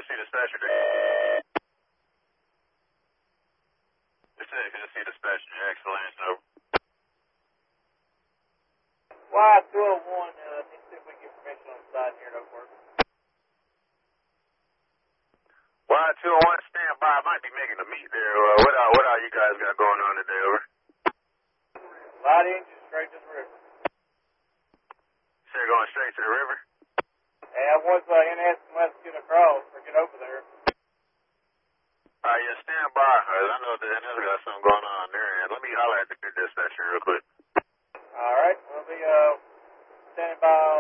see dispatcher there? This is Tennessee dispatcher, excellent. So. Y201, need to see if we can get permission on the side here at Oak Work. Y201, stand by. I might be making a meet there. What all you guys got going on today, over? Light engine straight to the river. So you're going straight to the river? And once NS lets get across or get over there. Yeah, stand by. I know the NS got something going on there. And let me holler at the dispatcher real quick. All right, we'll be standing by